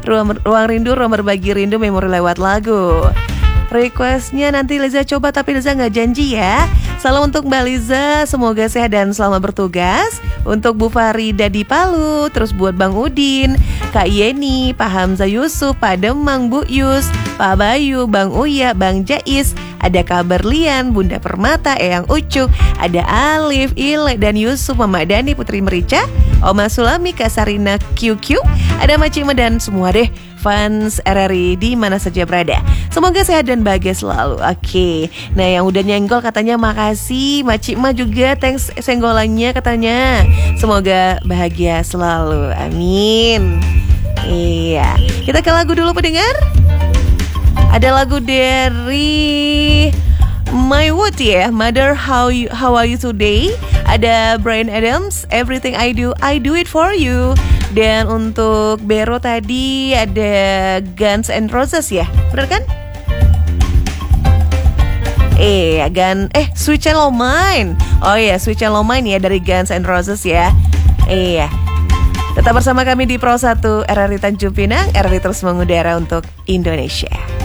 Ruang rindu, ruang berbagi rindu, memori lewat lagu. Requestnya nanti Liza coba, tapi Liza gak janji ya. Salam untuk Mbak Liza, semoga sehat dan selamat bertugas. Untuk Bu Farida di Palu, terus buat Bang Udin, Kak Yeni, Pak Hamzah Yusuf, Pak Demang, Bu Yus, Pak Bayu, Bang Uya, Bang Jais, ada Kak Berlian, Bunda Permata, Eyang Ucuk, ada Alif, Ile, dan Yusuf, Mama Dani, Putri Merica, Oma Sulami, Kak Sarina QQ, ada Macima dan semua deh fans RRI di mana saja berada. Semoga sehat dan bahagia selalu. Oke. Nah, yang udah nyenggol katanya makasih. Macima juga thanks senggolannya katanya. Semoga bahagia selalu. Amin. Iya. Kita ke lagu dulu pendengar. Ada lagu dari My Wood ya, Mother how are you today? Ada Bryan Adams, Everything I do it for you. Dan untuk Bero tadi ada Guns N' Roses ya, bener kan? Sweet Child O' Mine. Oh iya, Sweet Child O' Mine ya dari Guns N' Roses ya. Iya. Tetap bersama kami di Pro 1 RRI Tanjung Pinang, RRI terus mengudara untuk Indonesia.